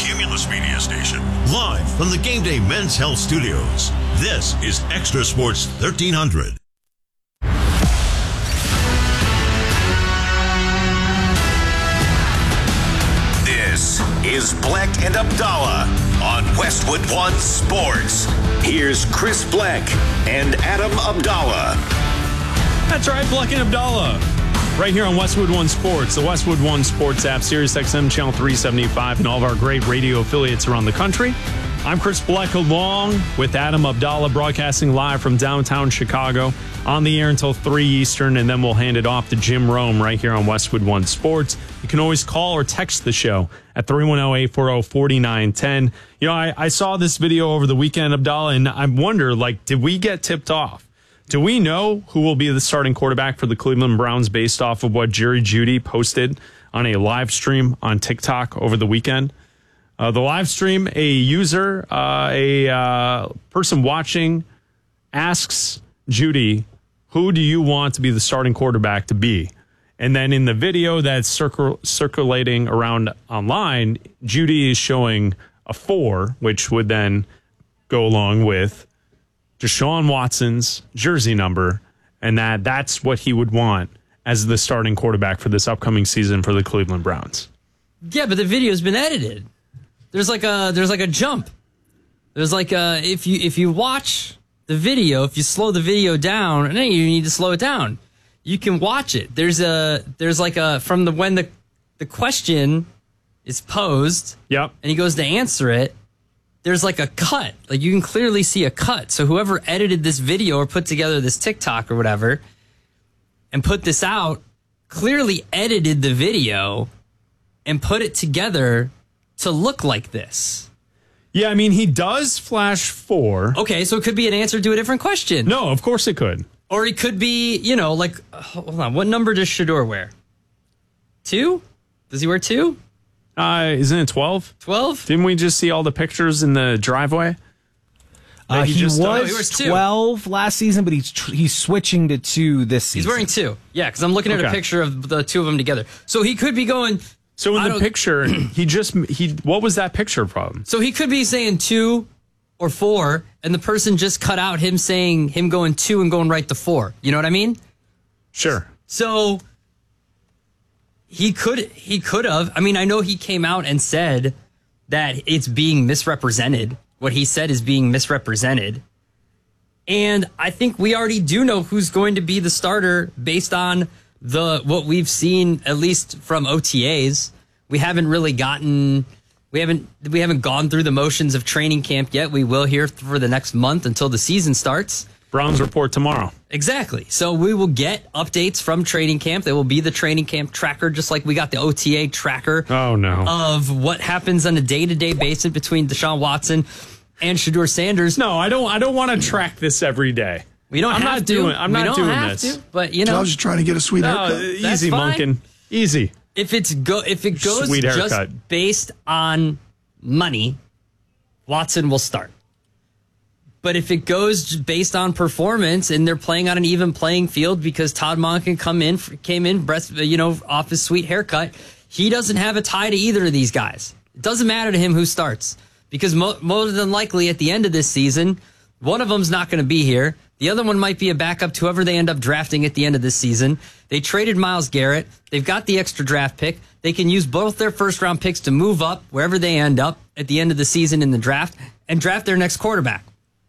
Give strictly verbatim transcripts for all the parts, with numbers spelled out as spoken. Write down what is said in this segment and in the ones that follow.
Cumulus Media Station. Live from the Game Day Men's Health Studios. This is Extra Sports thirteen hundred. This is Black and Abdallah on Westwood One Sports. Here's Chris Black and Adam Abdallah. That's right, Black and Abdallah. Right here on Westwood One Sports, the Westwood One Sports app, Sirius X M Channel three seventy-five, and all of our great radio affiliates around the country. I'm Chris Black along with Adam Abdallah, broadcasting live from downtown Chicago, on the air until three Eastern, and then we'll hand it off to Jim Rome right here on Westwood One Sports. You can always call or text the show at three one zero, eight four zero, four nine one zero. You know, I, I saw this video over the weekend, Abdallah, and I wonder, like, did we get tipped off? Do we know who will be the starting quarterback for the Cleveland Browns based off of what Jerry Jeudy posted on a live stream on TikTok over the weekend? Uh, the live stream, a user, uh, a uh, person watching asks Jeudy, who do you want to be the starting quarterback to be? And then in the video that's circul- circulating around online, Jeudy is showing a four, which would then go along with Deshaun Watson's jersey number, and that that's what he would want as the starting quarterback for this upcoming season for the Cleveland Browns. Yeah, but the video's been edited. There's like a there's like a jump. There's like a if you if you watch the video, if you slow the video down, and then you need to slow it down. You can watch it. There's a there's like a from the when the the question is posed. Yep. And he goes to answer it. There's like a cut. Like you can clearly see a cut. So whoever edited this video or put together this TikTok or whatever and put this out clearly edited the video and put it together to look like this. Yeah, I mean, he does flash four. Okay, so it could be an answer to a different question. No, of course it could. Or it could be, you know, like, hold on, what number does Shedeur wear? Two? Does he wear two? Uh, isn't it twelve? twelve? Didn't we just see all the pictures in the driveway? Uh, he, he was no, he wears two. twelve last season, but he's tr- he's switching to two this season. He's wearing two. Yeah, because I'm looking at Okay. a picture of the two of them together. So he could be going... So in I the don't- picture, he just, he. what was that picture from? So he could be saying two or four, and the person just cut out him saying, him going two and going right to four. You know what I mean? Sure. So he could he could have. I mean, I know he came out and said that it's being misrepresented. What he said is being misrepresented. And I think we already do know who's going to be the starter based on the what we've seen, at least from O T As. We haven't really gotten we haven't we haven't gone through the motions of training camp yet. We will here for the next month until the season starts. Browns report tomorrow. Exactly. So we will get updates from training camp. There will be the training camp tracker, just like we got the O T A tracker. Oh, no. Of what happens on a day-to-day basis between Deshaun Watson and Shedeur Sanders. No, I don't. I don't want to track this every day. We don't I'm have not to. doing. I'm we not don't doing have this. to, but you know, I was just trying to get a sweet No, haircut. easy, fine. Munkin. Easy. if it's go if it goes Sweet just haircut. based on money, Watson will start. But if it goes based on performance and they're playing on an even playing field because Todd Monken come in came in breast you know off his sweet haircut, he doesn't have a tie to either of these guys. It doesn't matter to him who starts because mo- more than likely at the end of this season, one of them's not going to be here. The other one might be a backup to whoever they end up drafting at the end of this season. They traded Myles Garrett. They've got the extra draft pick. They can use both their first round picks to move up wherever they end up at the end of the season in the draft and draft their next quarterback.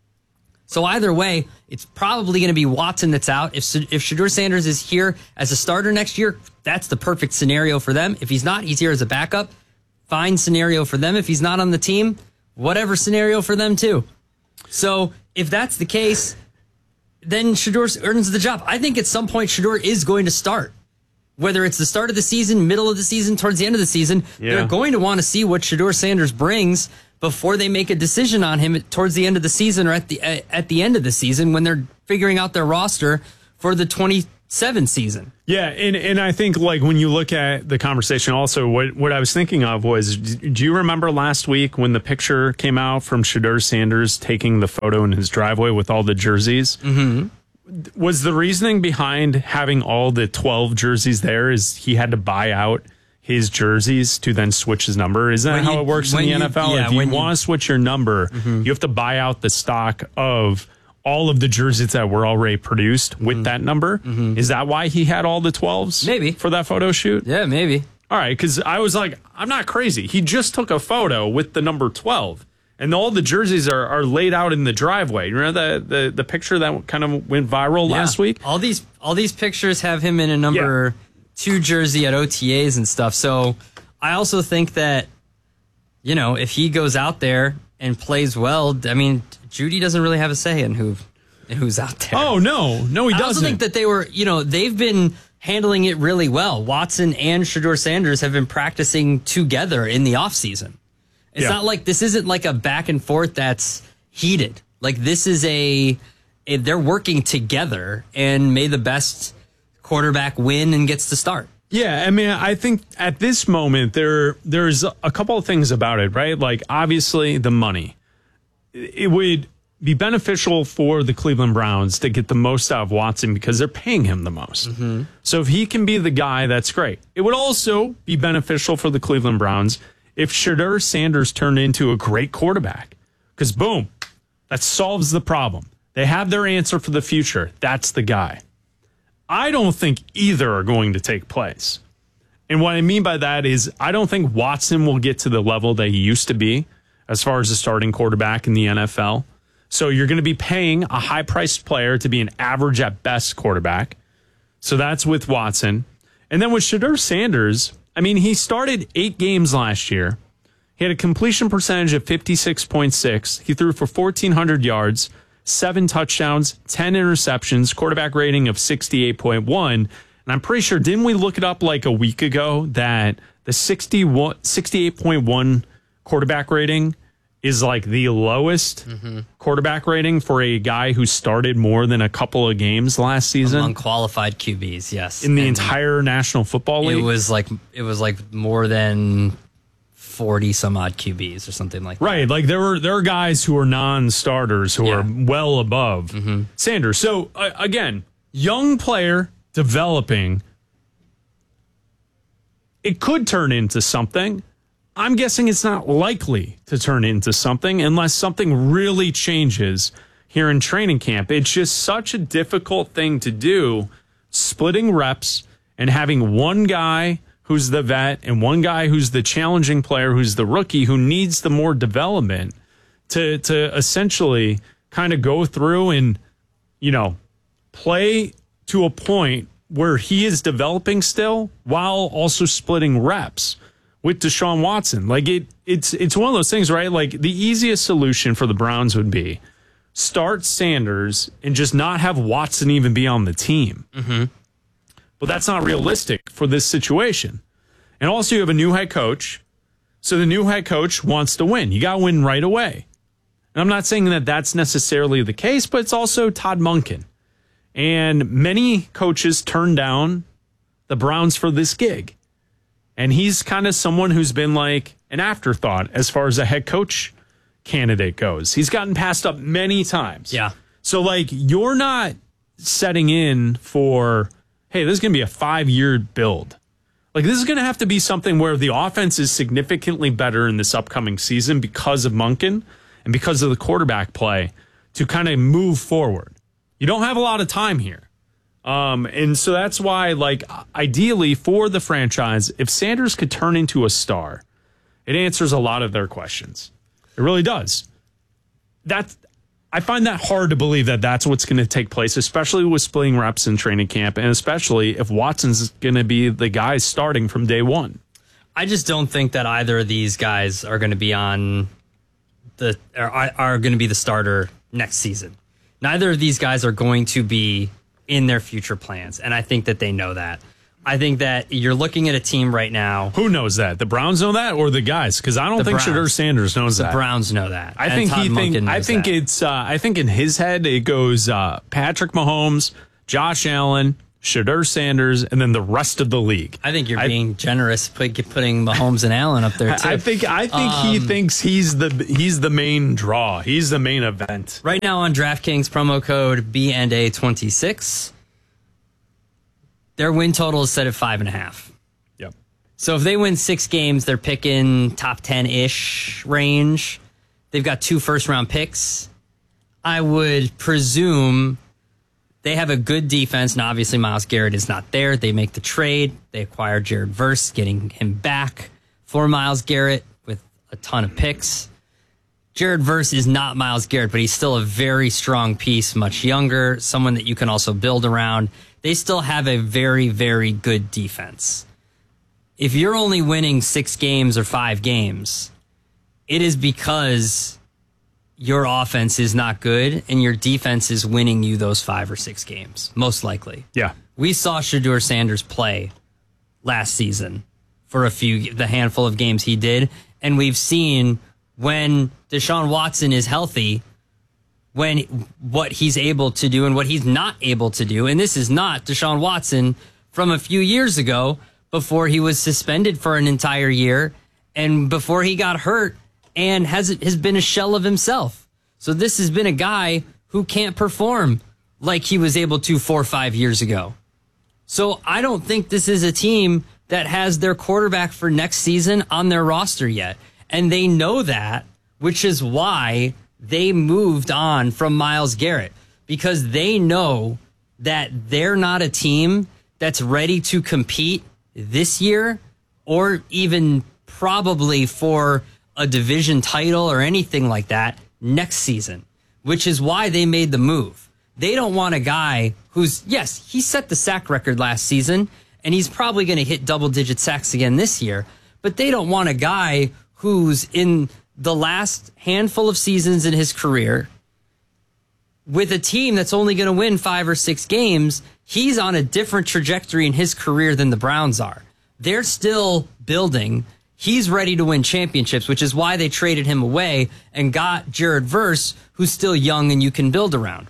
So either way, it's probably going to be Watson that's out. If if Shedeur Sanders is here as a starter next year, that's the perfect scenario for them. If he's not, he's here as a backup. Fine scenario for them. If he's not on the team, whatever scenario for them too. So if that's the case, then Shedeur earns the job. I think at some point Shedeur is going to start. Whether it's the start of the season, middle of the season, towards the end of the season, yeah. They're going to want to see what Shedeur Sanders brings before they make a decision on him towards the end of the season or at the at the end of the season when they're figuring out their roster for the twenty-seven season. Yeah, and, and I think like when you look at the conversation also, what, what I was thinking of was, do you remember last week when the picture came out from Shedeur Sanders taking the photo in his driveway with all the jerseys? Mm-hmm. Was the reasoning behind having all the twelve jerseys there is he had to buy out his jerseys to then switch his number. Isn't that When how you- it works in when the you- N F L? yeah, if you when you- want to switch your number, Mhm. you have to buy out the stock of all of the jerseys that were already produced with Mhm. that number. Mhm. Is that why he had all the twelves? Maybe. For that photo shoot? Yeah, maybe. All right, because I was like, I'm not crazy. He just took a photo with the number twelve, and all the jerseys are, are laid out in the driveway. You remember the, the, the picture that kind of went viral Yeah. last week? All these all these pictures have him in a number two jersey at O T As and stuff. So I also think that, you know, if he goes out there and plays well, I mean, Judy doesn't really have a say in who in who's out there. Oh, no. No, he I doesn't. also think that they were, you know, they've been handling it really well. Watson and Shedeur Sanders have been practicing together in the offseason. It's Yeah. not like this isn't like a back and forth that's heated. Like this is a, a they're working together, and may the best quarterback win and gets to start. Yeah, I mean, I think at this moment there there's a couple of things about it, right? Like obviously the money. It would be beneficial for the Cleveland Browns to get the most out of Watson because they're paying him the most. Mm-hmm. So if he can be the guy, that's great. It would also be beneficial for the Cleveland Browns if Shedeur Sanders turned into a great quarterback. Because boom, that solves the problem. They have their answer for the future. That's the guy. I don't think either are going to take place. And what I mean by that is I don't think Watson will get to the level that he used to be as far as a starting quarterback in the N F L. So you're going to be paying a high-priced player to be an average at best quarterback. So that's with Watson. And then with Shedeur Sanders, I mean, he started eight games last year. He had a completion percentage of fifty-six point six. He threw for fourteen hundred yards, seven touchdowns, ten interceptions, quarterback rating of sixty-eight point one. And I'm pretty sure, didn't we look it up like a week ago that the sixty-one, sixty-eight point one quarterback rating is like the lowest mm-hmm. quarterback rating for a guy who started more than a couple of games last season? Among qualified Q Bs, yes. In the And entire National Football League? It was like it was like more than forty some odd Q Bs or something like that. Right, like there were there are guys who are non-starters who Yeah. are well above Mm-hmm. Sanders. So uh, again, young player developing. It could turn into something. I'm guessing it's not likely to turn into something unless something really changes here in training camp. It's just such a difficult thing to do, splitting reps and having one guy who's the vet and one guy who's the challenging player, who's the rookie, who needs the more development to to essentially kind of go through and, you know, play to a point where he is developing still while also splitting reps with Deshaun Watson. Like it, it's it's one of those things, right? Like the easiest solution for the Browns would be start Sanders and just not have Watson even be on the team. Mm-hmm. But that's not realistic for this situation. And also you have a new head coach. So the new head coach wants to win. You got to win right away. And I'm not saying that that's necessarily the case, but it's also Todd Monken. And many coaches turn down the Browns for this gig. And he's kind of someone who's been like an afterthought as far as a head coach candidate goes. He's gotten passed up many times. Yeah. So, like, you're not setting in for, hey, this is going to be a five-year build. Like, this is going to have to be something where the offense is significantly better in this upcoming season because of Monken and because of the quarterback play to kind of move forward. You don't have a lot of time here. Um, and so that's why, like, ideally for the franchise, if Sanders could turn into a star, it answers a lot of their questions. It really does. That I find that hard to believe that that's what's going to take place, especially with splitting reps in training camp, and especially if Watson's going to be the guy starting from day one. I just don't think that either of these guys are going to be on the are, are going to be the starter next season. Neither of these guys are going to be in their future plans, and I think that they know that. I think that you're looking at a team right now. Who knows that? The Browns know that, or the guys? Because I don't The think Browns. Shedeur Sanders knows The that. Browns know that. I and think Todd he think. Monken I knows think that. it's. Uh, I think in his head it goes uh, Patrick Mahomes, Josh Allen, Shedeur Sanders, and then the rest of the league. I think you're being generous put, putting Mahomes and Allen up there too. I think. I think he Um, thinks he's the he's the main draw. He's the main event. Right now on DraftKings, promo code B and A twenty-six. Their win total is set at five and a half. Yep. So if they win six games, they're picking top ten-ish range. They've got two first-round picks. I would presume they have a good defense, and obviously Myles Garrett is not there. They make the trade. They acquire Jared Verse, getting him back for Myles Garrett with a ton of picks. Jared Verse is not Myles Garrett, but he's still a very strong piece, much younger, someone that you can also build around. They still have a very, very good defense. If you're only winning six games or five games, it is because your offense is not good and your defense is winning you those five or six games, most likely. Yeah. We saw Shedeur Sanders play last season for a few, the handful of games he did, and we've seen when Deshaun Watson is healthy, when what he's able to do and what he's not able to do. And this is not Deshaun Watson from a few years ago before he was suspended for an entire year and before he got hurt and has has been a shell of himself. So this has been a guy who can't perform like he was able to four or five years ago. So I don't think this is a team that has their quarterback for next season on their roster yet. And they know that, which is why they moved on from Myles Garrett, because they know that they're not a team that's ready to compete this year or even probably for a division title or anything like that next season, which is why they made the move. They don't want a guy who's, yes, he set the sack record last season, and he's probably going to hit double-digit sacks again this year, but they don't want a guy who's in the last handful of seasons in his career with a team that's only going to win five or six games. He's on a different trajectory in his career than the Browns are. They're still building. He's ready to win championships, which is why they traded him away and got Jared Verse, who's still young and you can build around.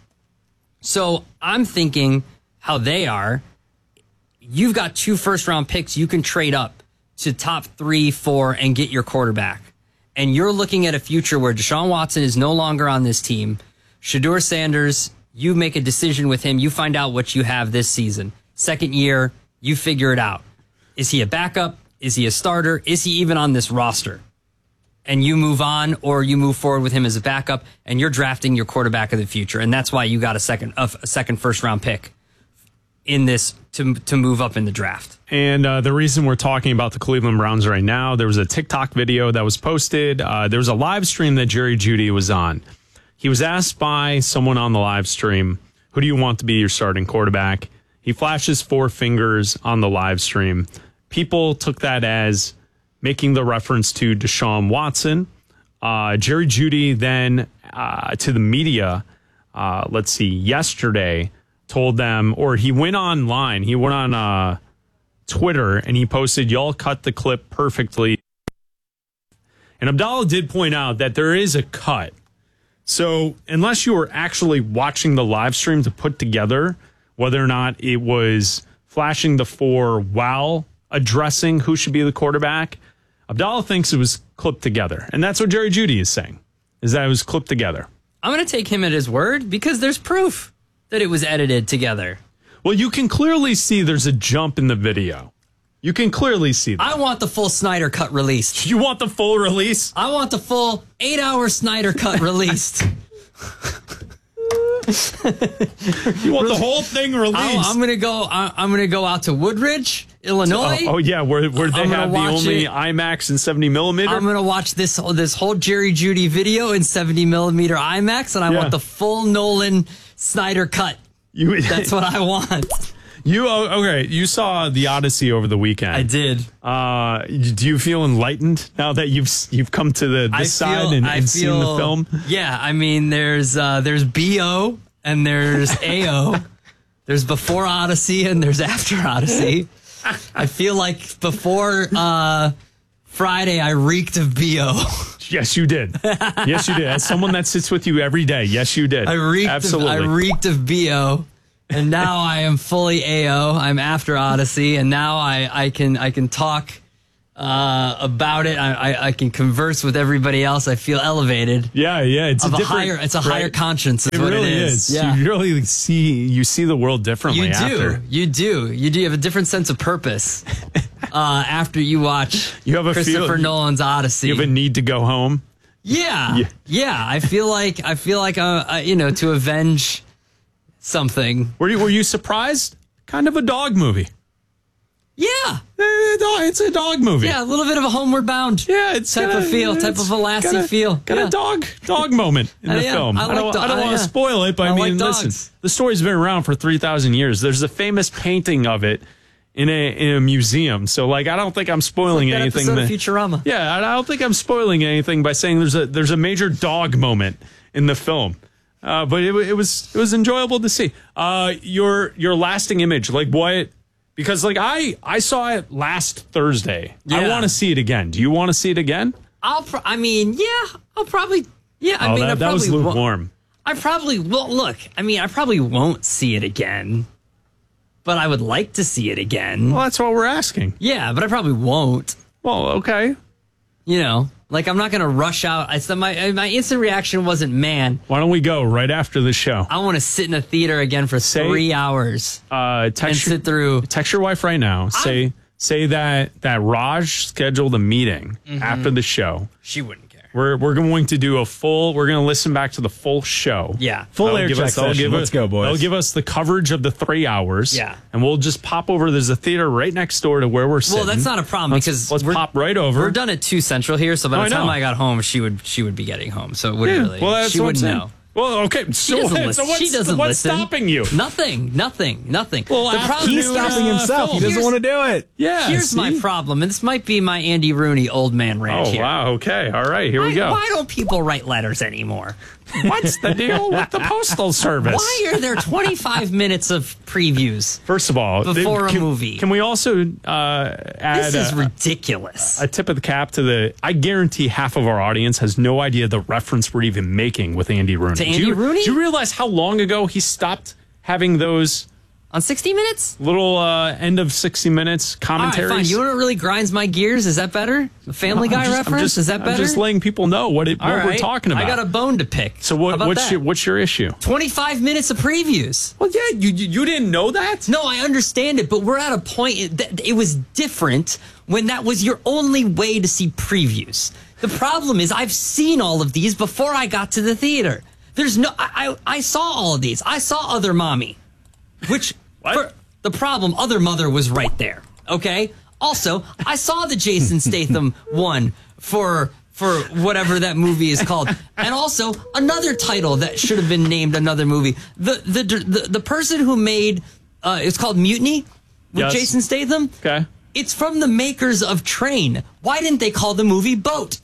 So I'm thinking how they are. You've got two first-round picks. You can trade up to top three, four, and get your quarterback. And you're looking at a future where Deshaun Watson is no longer on this team. Shedeur Sanders, you make a decision with him. You find out what you have this season. Second year, you figure it out. Is he a backup? Is he a starter? Is he even on this roster? And you move on, or you move forward with him as a backup, and you're drafting your quarterback of the future. And that's why you got a second a second first round pick in this to to move up in the draft. And uh, the reason we're talking about the Cleveland Browns right now, there was a TikTok video that was posted. Uh, there was a live stream that Jerry Jeudy was on. He was asked by someone on the live stream, who do you want to be your starting quarterback? He flashes four fingers on the live stream. People took that as making the reference to Deshaun Watson. Uh, Jerry Jeudy then uh, to the media, uh, let's see, yesterday told them, or he went online, he went on uh, Twitter and he posted, y'all cut the clip perfectly. And Abdallah did point out that there is a cut. So unless you were actually watching the live stream to put together whether or not it was flashing the four while addressing who should be the quarterback, Abdallah thinks it was clipped together. And that's what Jerry Jeudy is saying, is that it was clipped together. I'm going to take him at his word because there's proof that it was edited together. Well, you can clearly see there's a jump in the video. You can clearly see that. I want the full Snyder cut released. You want the full release? I want the full eight-hour Snyder cut released. You want the whole thing released? I, I'm gonna go. I, I'm gonna go out to Woodridge, Illinois. Oh, oh yeah, where where they I'm have the only it. IMAX and seventy millimeter. I'm gonna watch this this whole Jerry Jeudy video in seventy millimeter IMAX, and I Yeah. want the full Nolan Snyder cut. You, That's what I want. You oh, okay? You saw The Odyssey over the weekend. I did. Uh, do you feel enlightened now that you've you've come to the this side and, and seen the film? Yeah, I mean, there's uh, there's B O and there's A O. There's before Odyssey and there's after Odyssey. I feel like before uh, Friday, I reeked of B O. Yes, you did. Yes, you did. As someone that sits with you every day, yes, you did. I reeked Absolutely. Of, I reeked of B O. And now I am fully A O. I'm after Odyssey, and now I, I can I can talk uh, about it. I, I, I can converse with everybody else. I feel elevated. Yeah, yeah. It's of a, a different, higher. It's a right? higher conscience. Is It what really it is. is. Yeah. You really see you see the world differently. You do. After. You do. You do. You have a different sense of purpose uh, after you watch You have a Christopher feel, Nolan's Odyssey. You have a need to go home. Yeah, Yeah. yeah. I feel like I feel like uh, uh, you know, to avenge something. Were you were you surprised? Kind of a dog movie. Yeah, Eh, dog- It's a dog movie. yeah. A little bit of a homeward bound. Yeah, it's type got of a- feel, type it's of a Lassie got a- feel. Got Yeah. a dog dog moment in Uh, the yeah, film. I I, like don't, do- I don't uh, want to yeah. spoil it, but I, I mean, like listen, dogs. the story's been around for three thousand years. There's a famous painting of it in a in a museum. So, like, I don't think I'm spoiling That anything. episode of that- Futurama. Yeah, I don't think I'm spoiling anything by saying there's a there's a major dog moment in the film. Uh, but it, it was it was enjoyable to see. Uh, your your lasting image, like what? Because like I I saw it last Thursday. I Yeah. want to see it again. Do you want to see it again? I'll. Pro- I mean, yeah. I'll probably. Yeah. I oh, mean, that, I that was probably won't- lukewarm. I probably will. Look, I mean, I probably won't see it again, but I would like to see it again. Well, that's what we're asking. Yeah, but I probably won't. Well, okay. You know, like I'm not gonna rush out. I said my my instant reaction wasn't, man, Why don't we go right after the show? I want to sit in a theater again for Say- three hours Uh, and text your, sit through. text your wife right now. Say say that that Raj scheduled a meeting Mm-hmm. after the show. She wouldn't care. We're we're going to do a full. We're going to listen back to the full show. Yeah. Full They'll air give check us- they'll session. give Let's us- go, boys. They'll give us the coverage of the three hours. Yeah. And we'll just pop over. There's a theater right next door to where we're sitting. Well, that's not a problem Let's- because let's we're- pop right over. We're done at two central here, so by Oh, the I time know. I got home, she would she would be getting home. So it wouldn't Yeah, really. well, that's she what I'm wouldn't saying. know. Well, okay. She So, doesn't what- listen. so what's, she doesn't what's listen. stopping you? Nothing. Nothing. Nothing. Well, the after problem He's Dude, stopping uh, himself. He Phil, doesn't want to do it. Yeah. Here's my see? problem, and this might be my Andy Rooney old man rant Oh here. wow. Okay. All right. Here we Why, go. why don't people write letters anymore? What's the deal with the postal service? Why are there twenty-five minutes of previews? First of all, Before a can, movie. Can we also uh, add This is a, ridiculous. a tip of the cap to the? I guarantee half of our audience has no idea the reference we're even making with Andy Rooney. To do Andy you, Rooney? Do you realize how long ago he stopped having those On sixty minutes? little uh, end of sixty minutes All right, commentaries? fine. You know what really grinds my gears? Is that better? The Family I'm Guy just- I'm reference? just- is that better? I'm just letting people know what it, All what we're right. talking about. I got a bone to pick. so How what, about what's that? your what's your issue? twenty-five minutes of previews. Well, yeah, you you you didn't know that. No, I understand it, but we're at a point that it was different when that was your only way to see previews. The problem is I've seen all of these before I got to the theater. There's no, I, I, I saw all of these. I saw Other Mommy, which, What? for, the problem, Other Mother was right there. Okay. Also, I saw the Jason Statham one for for whatever that movie is called, and also another title that should have been named another movie. The the the, the person who made uh, it's called Mutiny with Yes. Jason Statham. Okay. It's from the makers of Train. Why didn't they call the movie Boat?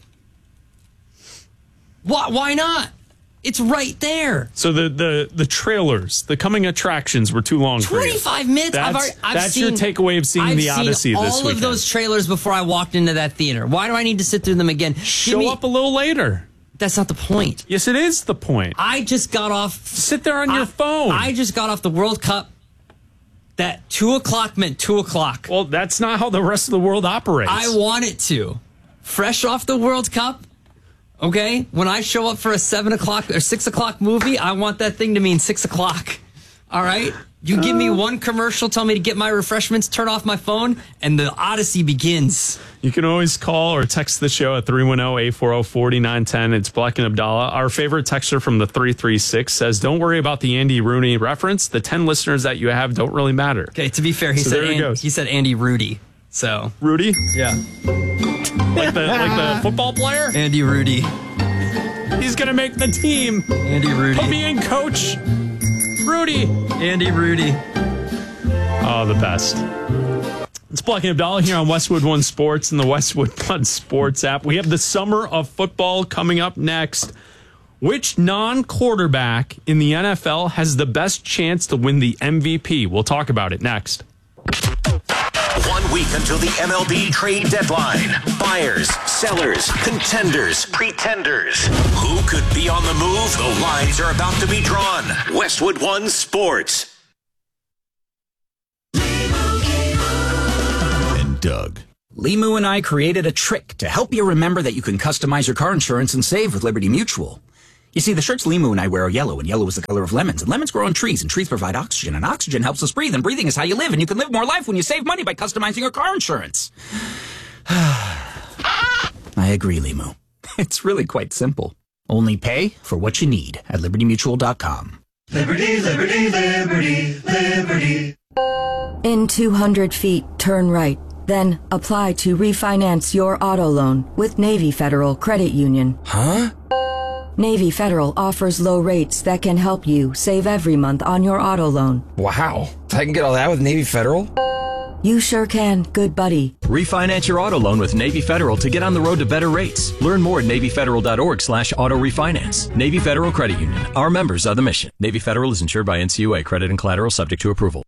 Why why not? It's right there. So the the the trailers, the coming attractions were too long for you. twenty-five minutes. That's, I've already, I've that's seen, your takeaway of seeing I've the seen Odyssey all this of weekend. those trailers before I walked into that theater. Why do I need to sit through them again? Give Show me- up a little later. That's not the point. Yes, it is the point. I just got off. Sit there on your I- phone. I just got off the World Cup. That two o'clock meant two o'clock. well, that's not how the rest of the world operates. I want it to. Fresh off the World Cup, okay? When I show up for a seven o'clock or six o'clock movie, I want that thing to mean six o'clock. All right? You give me one commercial, tell me to get my refreshments, turn off my phone, and the Odyssey begins. You can always call or text the show at three one zero, eight four zero, four nine one zero. It's Black and Abdallah. Our favorite texter from the three three six says, don't worry about the Andy Rooney reference. The ten listeners that you have don't really matter. Okay, to be fair, he So said there he An- goes. he said Andy Rudy. So, Rudy? yeah. Like the, like the football player? Andy Rudy. He's going to make the team. Andy Rudy. Put me in, coach. Rudy. Andy Rudy. Oh, the best. It's Black and Abdallah here on Westwood One Sports and the Westwood One Sports app. We have the summer of football coming up next. Which non-quarterback in the N F L has the best chance to win the M V P? We'll talk about it next. One week until the M L B trade deadline. Buyers, sellers, contenders, pretenders. Who could be on the move? The lines are about to be drawn. Westwood One Sports. And Doug. Limu and I created a trick to help you remember that you can customize your car insurance and save with Liberty Mutual. You see, the shirts Limu and I wear are yellow, and yellow is the color of lemons, and lemons grow on trees, and trees provide oxygen, and oxygen helps us breathe, and breathing is how you live, and you can live more life when you save money by customizing your car insurance. I agree, Limu. It's really quite simple. Only pay for what you need at liberty mutual dot com. Liberty, liberty, liberty, liberty. In two hundred feet, turn right. Then apply to refinance your auto loan with Navy Federal Credit Union. Huh? Navy Federal offers low rates that can help you save every month on your auto loan. Wow. I can get all that with Navy Federal? You sure can, good buddy. Refinance your auto loan with Navy Federal to get on the road to better rates. Learn more at navy federal dot org slash auto refinance. Navy Federal Credit Union. Our members are the mission. Navy Federal is insured by N C U A. Credit and collateral subject to approval.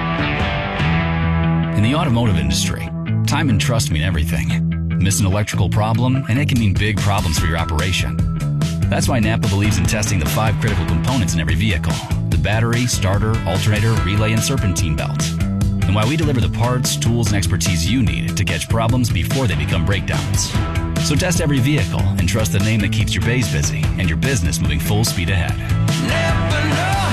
In the automotive industry, time and trust mean everything. Miss an electrical problem, and it can mean big problems for your operation. That's why Napa believes in testing the five critical components in every vehicle: the battery, starter, alternator, relay, and serpentine belt. And why we deliver the parts, tools, and expertise you need to catch problems before they become breakdowns. So test every vehicle and trust the name that keeps your bays busy and your business moving full speed ahead. Never know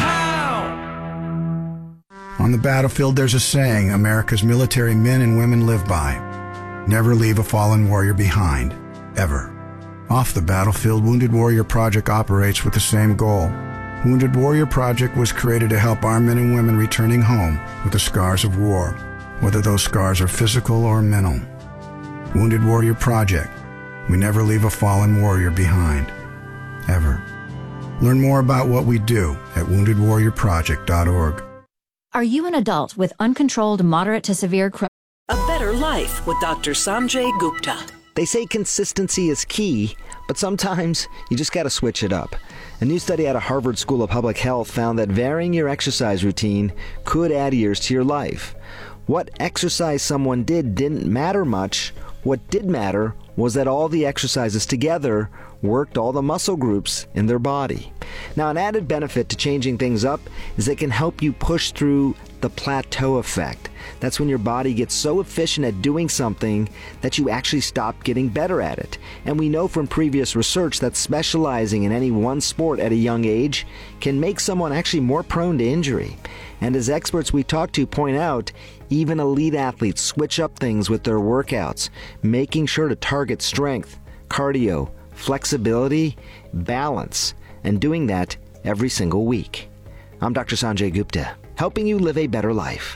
how. On the battlefield, there's a saying America's military men and women live by. Never leave a fallen warrior behind, ever. Off the battlefield, Wounded Warrior Project operates with the same goal. Wounded Warrior Project was created to help our men and women returning home with the scars of war, whether those scars are physical or mental. Wounded Warrior Project. We never leave a fallen warrior behind, ever. Learn more about what we do at wounded warrior project dot org. Are you an adult with uncontrolled moderate to severe cr- A Better Life with Doctor Sanjay Gupta. They say consistency is key, but sometimes you just got to switch it up. A new study out of Harvard School of Public Health found that varying your exercise routine could add years to your life. What exercise someone did didn't matter much. What did matter was that all the exercises together worked all the muscle groups in their body. Now, an added benefit to changing things up is it can help you push through the plateau effect. That's when your body gets so efficient at doing something that you actually stop getting better at it. And we know from previous research that specializing in any one sport at a young age can make someone actually more prone to injury. And as experts we talk to point out, even elite athletes switch up things with their workouts, making sure to target strength, cardio, flexibility, balance, and doing that every single week. I'm Doctor Sanjay Gupta, helping you live a better life.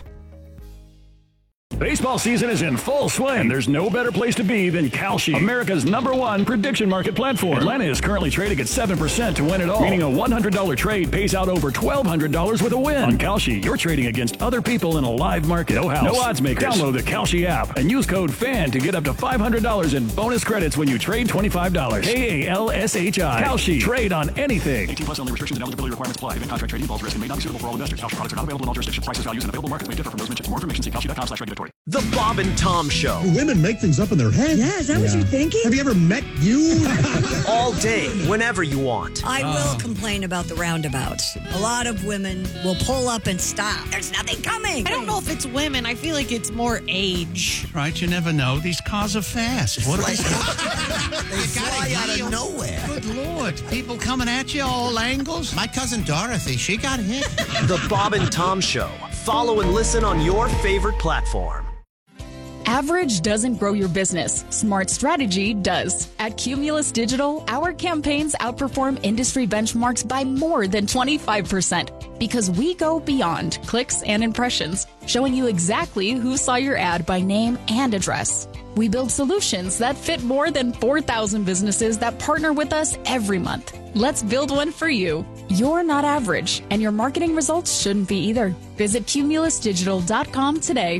Baseball season is in full swing, and there's no better place to be than Kalshi, America's number one prediction market platform. Atlanta is currently trading at seven percent to win it all, meaning a one hundred dollars trade pays out over twelve hundred dollars with a win. On Kalshi, you're trading against other people in a live market. No house, no odds makers. Download the Kalshi app and use code FAN to get up to five hundred dollars in bonus credits when you trade twenty-five dollars. K A L S H I. Kalshi. Trade on anything. eighteen plus only. Restrictions and eligibility requirements apply. Event contract trading involves risk and may not be suitable for all investors. Kalshi products are not available in all jurisdictions. Prices, values, and available markets may differ from those mentioned. For more information, see kalshi dot com slash regulatory. The Bob and Tom Show. Women make things up in their head. Yeah, is that yeah. what you're thinking? Have you ever met you? All day, whenever you want. I will oh. complain about the roundabouts. A lot of women will pull up and stop. There's nothing coming. I don't know if it's women. I feel like it's more age. Right, you never know. These cars are fast. What like, they fly out of nowhere. Good Lord. People coming at you all angles. My cousin Dorothy, she got hit. The Bob and Tom Show. Follow and listen on your favorite platform. Average doesn't grow your business. Smart strategy does. At Cumulus Digital, our campaigns outperform industry benchmarks by more than twenty-five percent because we go beyond clicks and impressions, showing you exactly who saw your ad by name and address. We build solutions that fit more than four thousand businesses that partner with us every month. Let's build one for you. You're not average, and your marketing results shouldn't be either. Visit cumulus digital dot com today.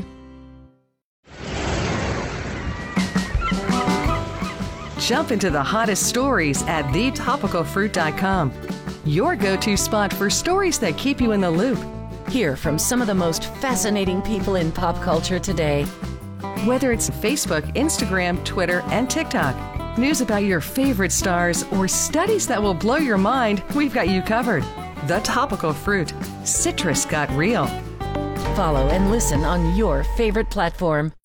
Jump into the hottest stories at the topical fruit dot com. Your go-to spot for stories that keep you in the loop. Hear from some of the most fascinating people in pop culture today. Whether it's Facebook, Instagram, Twitter, and TikTok, news about your favorite stars, or studies that will blow your mind, we've got you covered. The Topical Fruit. Citrus got real. Follow and listen on your favorite platform.